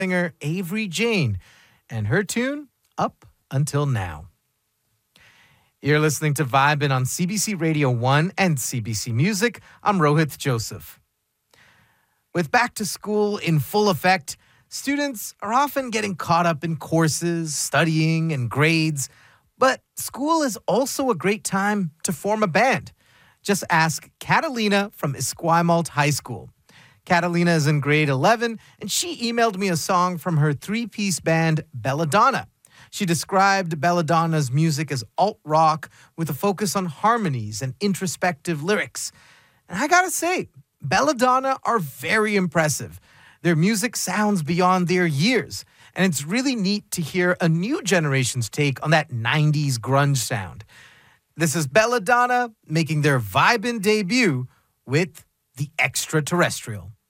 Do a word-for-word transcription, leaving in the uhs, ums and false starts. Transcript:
singer Avery Jane and her tune, Up Until Now. You're listening to Vibin' on C B C Radio one and C B C Music. I'm Rohit Joseph. With back to school in full effect, students are often getting caught up in courses, studying, and grades. But school is also a great time to form a band. Just ask Catalina from Esquimalt High School. Catalina is in grade eleven, and she emailed me a song from her three-piece band, Belladonna. She described Belladonna's music as alt-rock with a focus on harmonies and introspective lyrics. And I gotta say, Belladonna are very impressive. Their music sounds beyond their years, and it's really neat to hear a new generation's take on that nineties grunge sound. This is Belladonna making their Vibin' debut with The Extraterrestrial.